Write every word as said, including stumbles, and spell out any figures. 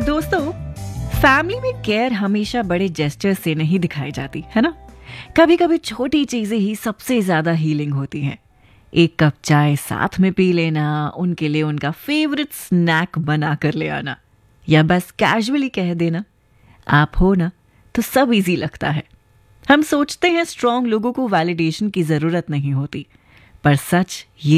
दोस्तों, फैमिली में केयर हमेशा बड़े जेस्चर से नहीं दिखाई जाती, है ना? कभी कभी छोटी चीजें ही सबसे ज्यादा हीलिंग होती हैं। एक कप चाय साथ में पी लेना, उनके लिए उनका फेवरेट स्नैक बना कर ले आना, या बस कैजुअली कह देना आप हो ना, तो सब इजी लगता है। हम सोचते हैं स्ट्रांग लोगों को वैलिडेशन की जरूरत नहीं होती, पर सच ये